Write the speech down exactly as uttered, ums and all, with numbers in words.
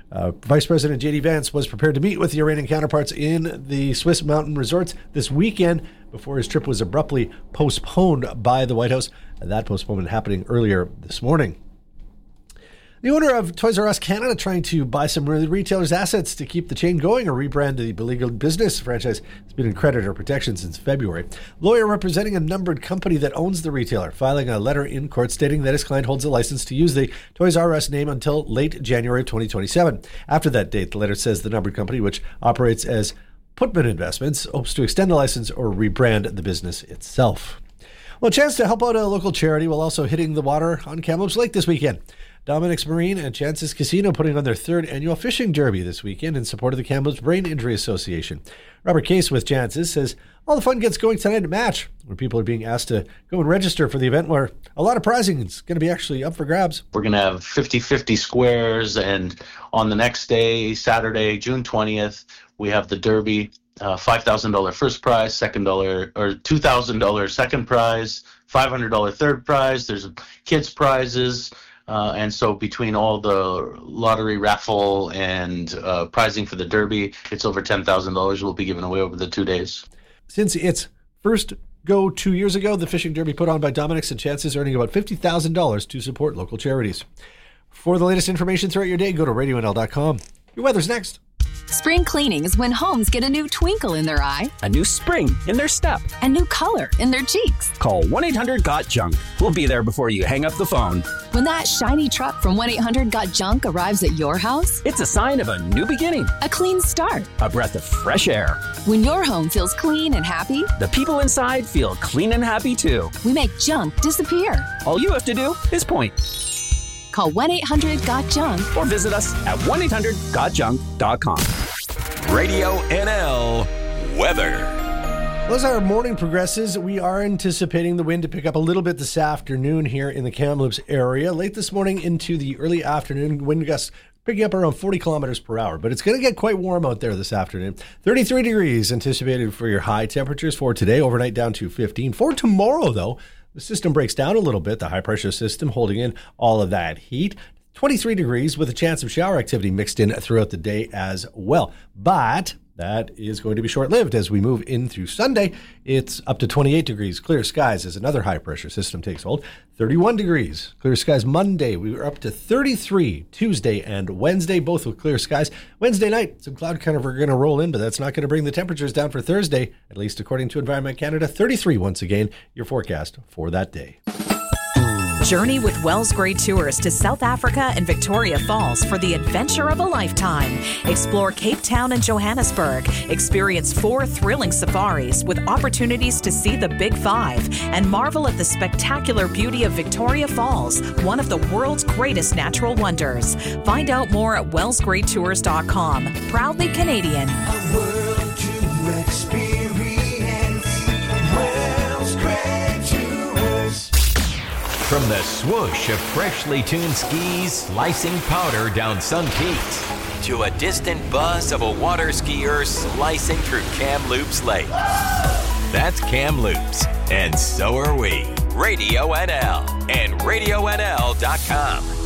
Uh, Vice President J D Vance was prepared to meet with the Iranian counterparts in the Swiss mountain resorts this weekend before his trip was abruptly postponed by the White House. That postponement happening earlier this morning. The owner of Toys R Us Canada trying to buy some retailers' assets to keep the chain going or rebrand the beleaguered business franchise has been in creditor protection since February. Lawyer representing a numbered company that owns the retailer filing a letter in court stating that his client holds a license to use the Toys R Us name until late January of twenty twenty-seven. After that date, the letter says the numbered company, which operates as Putman Investments, hopes to extend the license or rebrand the business itself. Well, a chance to help out a local charity while also hitting the water on Kamloops Lake this weekend. Dominic's Marine and Chances Casino putting on their third annual fishing derby this weekend in support of the Kamloops Brain Injury Association. Robert Case with Chances says all the fun gets going tonight at Match, where people are being asked to go and register for the event where a lot of prizing is going to be actually up for grabs. We're going to have fifty-fifty squares, and on the next day, Saturday, June twentieth, we have the derby. Uh, five thousand dollars first prize, second dollar or two thousand dollars second prize, five hundred dollars third prize. There's kids prizes. Uh, and so between all the lottery raffle and uh, prizing for the derby, it's over ten thousand dollars will be given away over the two days. Since its first go two years ago, the fishing derby put on by Dominic's and Chances earning about fifty thousand dollars to support local charities. For the latest information throughout your day, go to radio n l dot com. Your weather's next. Spring cleaning is when homes get a new twinkle in their eye, a new spring in their step, a new color in their cheeks. Call one eight hundred got junk. We'll be there before you hang up the phone. When that shiny truck from one eight hundred got junk arrives at your house, it's a sign of a new beginning, a clean start, a breath of fresh air. When your home feels clean and happy, the people inside feel clean and happy too. We make junk disappear. All you have to do is point. Call one eight hundred got junk or visit us at one eight hundred got junk dot com. Radio N L weather. Well, as our morning progresses, we are anticipating the wind to pick up a little bit this afternoon here in the Kamloops area. Late this morning into the early afternoon, wind gusts picking up around forty kilometers per hour. But it's going to get quite warm out there this afternoon. thirty-three degrees anticipated for your high temperatures for today, overnight down to fifteen. For tomorrow, though, the system breaks down a little bit, the high-pressure system holding in all of that heat. twenty-three degrees with a chance of shower activity mixed in throughout the day as well. But that is going to be short-lived as we move in through Sunday. It's up to twenty-eight degrees. Clear skies as another high-pressure system takes hold. thirty-one degrees. Clear skies Monday. We were up to thirty-three Tuesday and Wednesday, both with clear skies. Wednesday night, some cloud cover are going to roll in, but that's not going to bring the temperatures down for Thursday, at least according to Environment Canada. thirty-three once again, your forecast for that day. Journey with Wells Grey Tours to South Africa and Victoria Falls for the adventure of a lifetime. Explore Cape Town and Johannesburg. Experience four thrilling safaris with opportunities to see the Big Five and marvel at the spectacular beauty of Victoria Falls, one of the world's greatest natural wonders. Find out more at wells grey tours dot com. Proudly Canadian. A world to experience. Wells Grey Tours. From the swoosh of freshly tuned skis slicing powder down Sun Peaks to a distant buzz of a water skier slicing through Kamloops Lake. That's Kamloops, and so are we. Radio N L and radio n l dot com.